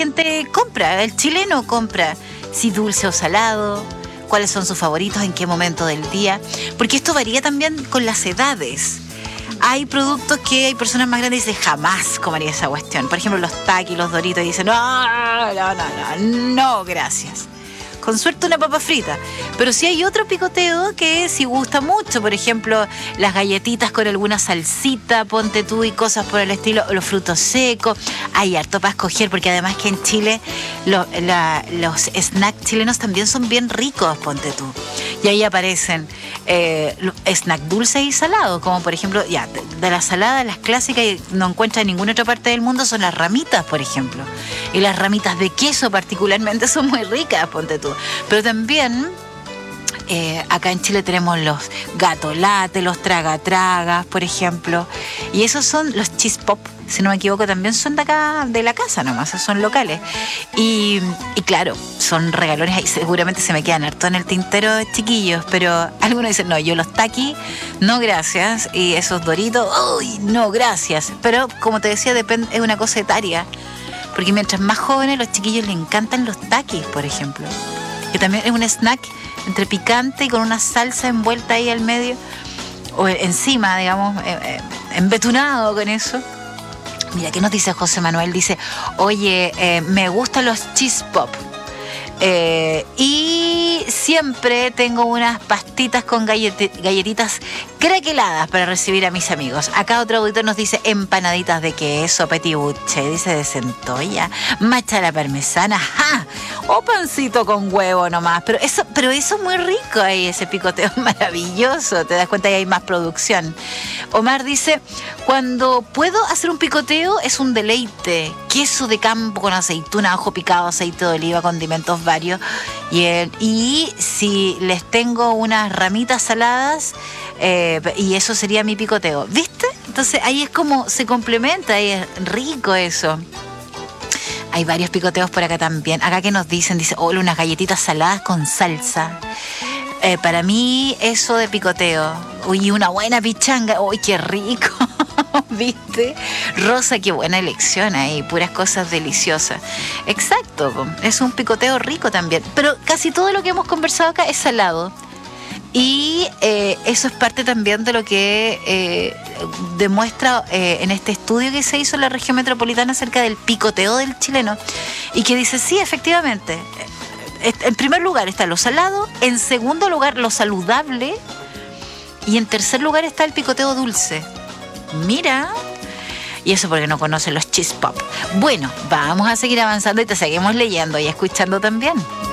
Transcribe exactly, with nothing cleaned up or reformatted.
gente compra, el chileno compra, si dulce o salado, cuáles son sus favoritos, en qué momento del día, porque esto varía también con las edades. Hay productos que hay personas más grandes y dicen, jamás comería esa cuestión. Por ejemplo, los Takis, los Doritos, y dicen, no, no, no, no, no, gracias. Con suerte una papa frita. Pero sí hay otro picoteo que sí gusta mucho. Por ejemplo, las galletitas con alguna salsita, ponte tú, y cosas por el estilo, los frutos secos. Hay harto para escoger, porque además que en Chile lo, la, los snacks chilenos también son bien ricos, ponte tú. Y ahí aparecen eh, snacks dulces y salados, como por ejemplo, ya, de, de la salada, las clásicas y no encuentras en ninguna otra parte del mundo, son las ramitas, por ejemplo. Y las ramitas de queso particularmente son muy ricas, ponte tú. Pero también eh, acá en Chile tenemos los gato late, los traga tragas, por ejemplo, y esos son los cheese pop, si no me equivoco, también son de acá, de la casa nomás, son locales. Y, y claro, son regalones, ahí seguramente se me quedan harto en el tintero, chiquillos, pero algunos dicen, no, yo los Takis, no gracias, y esos Doritos, uy, no gracias. Pero como te decía, depende, es una cosa etaria. Porque mientras más jóvenes, los chiquillos les encantan los Takis, por ejemplo. Que también es un snack entre picante y con una salsa envuelta ahí al medio. O encima, digamos, eh, eh, embetunado con eso. Mira, ¿qué nos dice José Manuel? Dice, oye, eh, me gustan los cheese pop. Eh, y siempre tengo unas pastitas con galleti- galletitas craqueladas para recibir a mis amigos. Acá otro auditor nos dice empanaditas de queso, petibuche, dice de centolla, macha a la parmesana, ¡ja! O pancito con huevo nomás. Pero eso, pero eso es muy rico ahí, ese picoteo maravilloso. Te das cuenta que hay más producción. Omar dice, cuando puedo hacer un picoteo es un deleite. Queso de campo con aceituna, ajo picado, aceite de oliva, condimentos varios. Y, el, y si les tengo unas ramitas saladas, eh, y eso sería mi picoteo. ¿Viste? Entonces ahí es como se complementa, ahí es rico eso. Hay varios picoteos por acá también. Acá que nos dicen, dice, hola, unas galletitas saladas con salsa. Eh, para mí, eso de picoteo. Uy, una buena pichanga. Uy, qué rico. ¿Viste? Rosa, qué buena elección ahí. Puras cosas deliciosas. Exacto. Es un picoteo rico también. Pero casi todo lo que hemos conversado acá es salado. Y eh, eso es parte también de lo que eh, demuestra eh, en este estudio que se hizo en la región metropolitana acerca del picoteo del chileno. Y que dice, sí, efectivamente, en primer lugar está lo salado, en segundo lugar lo saludable, y en tercer lugar está el picoteo dulce. Mira, y eso porque no conocen los cheese pop. Bueno, vamos a seguir avanzando y te seguimos leyendo y escuchando también.